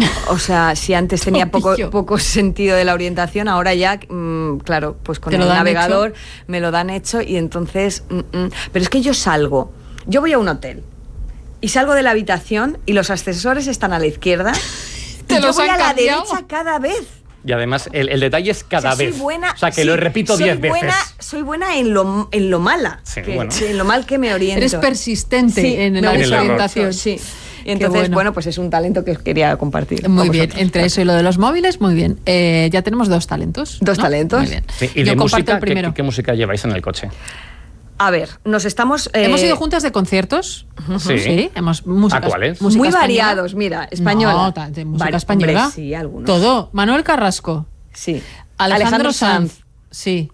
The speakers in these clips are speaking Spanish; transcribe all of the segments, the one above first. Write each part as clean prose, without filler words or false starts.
O sea, si antes tenía poco sentido de la orientación, ahora ya, claro, pues con el navegador me lo dan hecho y entonces... Pero es que yo voy a un hotel y salgo de la habitación y los ascensores están a la izquierda y yo voy a la derecha cada vez. Y además, el detalle es cada vez. Buena, o sea, que lo repito 10 veces. Soy buena en lo mala. Sí, en lo mal que me oriento. Eres persistente en la desorientación. Sí. Y entonces, bueno, pues es un talento que os quería compartir. Muy bien, entre eso y lo de los móviles, muy bien. Ya tenemos 2 talentos. ¿Dos talentos? Muy bien. Sí, y yo de comparto música, el primero. ¿qué música lleváis en el coche? A ver, hemos ido juntas de conciertos. Sí. Música, ¿A cuáles? Muy española. variados, mira, española. No, de música española. Hombre, sí, algunos. Todo. Manuel Carrasco. Sí. Alejandro Sanz. Sí.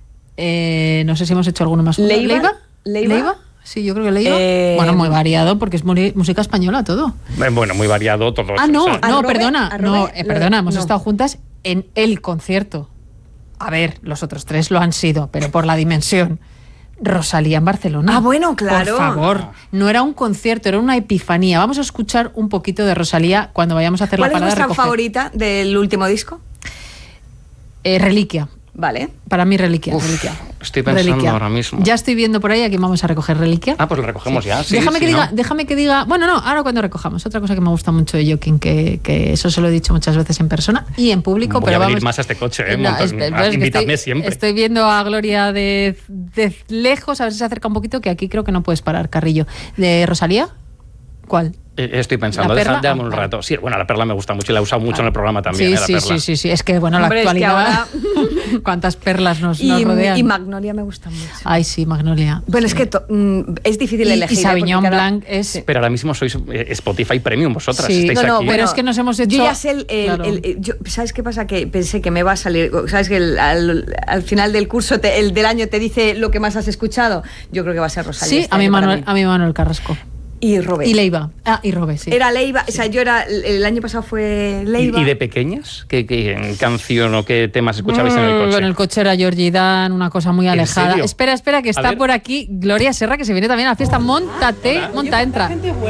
No sé si hemos hecho alguno más. ¿Leiva? Sí, yo creo que Leiva. Bueno, muy variado porque es música española todo. Bueno, muy variado todo. Perdona. Hemos estado juntas en el concierto. A ver, los otros 3 lo han sido, pero por la dimensión. Rosalía en Barcelona. Ah, bueno, claro. Por favor, no era un concierto, era una epifanía. Vamos a escuchar un poquito de Rosalía cuando vayamos a hacer la parada de recoger. ¿Cuál es vuestra favorita del último disco? Reliquia. Vale. Para mí, Reliquia. Estoy pensando ahora mismo. Ya estoy viendo por ahí a quién vamos a recoger Reliquia. Pues lo recogemos ya. Sí, déjame que diga. Bueno, no, ahora cuando recojamos. Otra cosa que me gusta mucho de Joaquín, que eso se lo he dicho muchas veces en persona y en público. Voy pero a venir más a este coche, invítame siempre. Estoy viendo a Gloria de lejos, a ver si se acerca un poquito, que aquí creo que no puedes parar, Carrillo. ¿De Rosalía? ¿Cuál? Estoy pensando, déjame un rato. Sí, bueno, la Perla me gusta mucho y la he usado mucho en el programa también. Sí. Es que, bueno, hombre, la actualidad. Es que ahora... ¿Cuántas perlas nos rodean? Y Magnolia me gusta mucho. Ay, sí, Magnolia. Bueno, es que es difícil elegir. Y Sauvignon Blanc es. Sí. Pero ahora mismo sois Spotify Premium vosotras. Sí. Estáis aquí. Pero es que nos hemos hecho. Yo ya sé ¿sabes qué pasa? Que pensé que me va a salir. ¿Sabes que al final del curso, el del año, te dice lo que más has escuchado? Yo creo que va a ser Rosalía. Sí, a mí Manuel Carrasco. Y Robé. Y Leiva. Y Robé, sí. Era Leiva, o sea, yo el año pasado fue Leiva. ¿Y de pequeñas? ¿Qué canción o qué temas escuchabais en el coche? En el coche era Georgie Dan, una cosa muy alejada. Espera, que está por aquí Gloria Serra, que se viene también a la fiesta. Móntate, entra.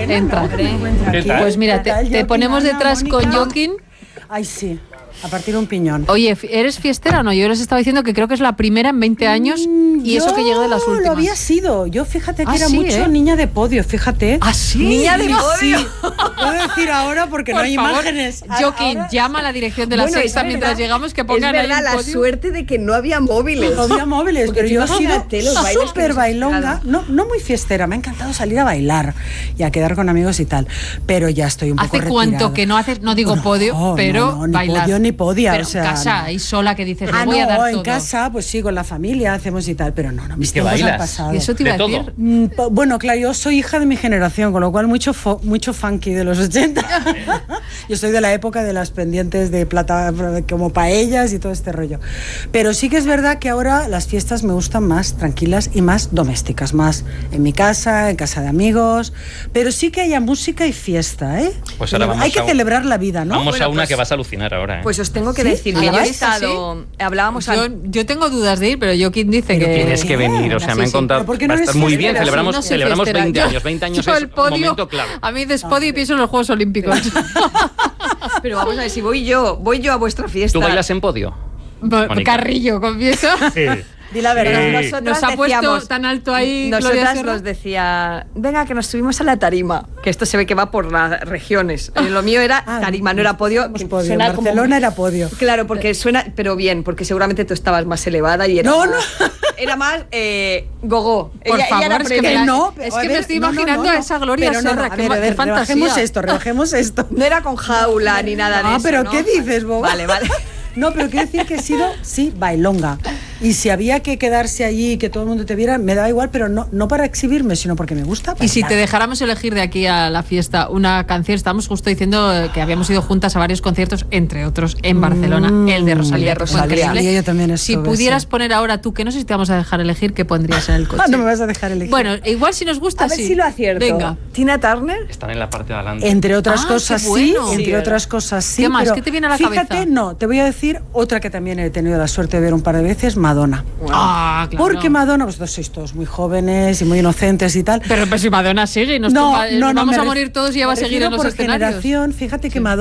Pues mira, te ponemos detrás con Joaquín. Ay, sí. A partir de un piñón. Oye, ¿eres fiestera o no? Yo les estaba diciendo que creo que es la primera en 20 años y eso que llegó de las últimas. Lo había sido. Yo fíjate que era mucho niña de podio, fíjate. ¿Ah, sí? Niña de podio. Sí. Puedo decir ahora porque no hay imágenes. Joaquín, llama a la dirección de la Sexta mientras llegamos que pongan ahí un podio. La suerte de que no había móviles. No había móviles, pero yo he sido súper bailonga. No muy fiestera, me ha encantado salir a bailar y a quedar con amigos y tal. Pero ya estoy un poco retirada. ¿Hace cuánto que no haces, no digo podio, pero bailar? Ni podia, pero o sea, en casa, ahí sola, que dices, voy a dar todo. En casa, pues sí, con la familia hacemos y tal, pero no, mis tiempos han pasado. ¿Y eso te iba a decir? Bueno, claro, yo soy hija de mi generación, con lo cual mucho funky de los 80. Yo soy de la época de las pendientes de plata, como paellas y todo este rollo. Pero sí que es verdad que ahora las fiestas me gustan más tranquilas y más domésticas, más en mi casa, en casa de amigos, pero sí que haya música y fiesta, ¿eh? Pues ahora hay que celebrar la vida, ¿no? Vamos a una que vas a alucinar ahora, ¿eh? Pues os tengo que decir que yo he estado... Hablábamos... Yo tengo dudas de ir, pero Joaquín dice que... Tienes que venir, o sea, me han contado... Va a estar muy bien, celebramos 20 años. 20 años es un momento clave. A mí de podio y pienso en los Juegos Olímpicos. Pero vamos a ver, si voy yo a vuestra fiesta... ¿Tú bailas en podio? Carrillo, confieso. Sí. Di la verdad. Sí. Nos ha puesto tan alto ahí. Nosotras nos decía, venga, que nos subimos a la tarima. Que esto se ve que va por las regiones. Lo mío era tarima, no era podio. En Barcelona era podio. Claro, porque suena, pero bien, porque seguramente tú estabas más elevada y era era más gogo. Por favor, ella es que me estoy imaginando a esa Gloria Serra. Qué fantasía. Rebajemos esto. No era con jaula ni nada de eso. Pero ¿qué dices, boba? Vale. No, pero quiero decir que he sido, bailonga. Y si había que quedarse allí y que todo el mundo te viera, me daba igual, pero no para exhibirme, sino porque me gusta bailar. Y si te dejáramos elegir de aquí a la fiesta una canción, estábamos justo diciendo que habíamos ido juntas a varios conciertos, entre otros en Barcelona, el de Rosalía. Y yo también si pudieras poner ahora tú, que no sé si te vamos a dejar elegir, ¿qué pondrías en el coche? No me vas a dejar elegir. Bueno, igual si nos gusta, a ver si lo acierto. Venga. Tina Turner. Están en la parte de adelante. Entre otras cosas, bueno. Entre otras cosas, sí. ¿Qué más? Pero ¿Qué te viene a la cabeza? Fíjate, te voy a decir otra que también he tenido la suerte de ver un par de veces, Madonna. Claro. Porque Madonna, vosotros sois todos muy jóvenes y muy inocentes y tal. Pero si Madonna sigue y nos vamos a morir todos y ella va a seguir en los escenarios. Generación, fíjate que Madonna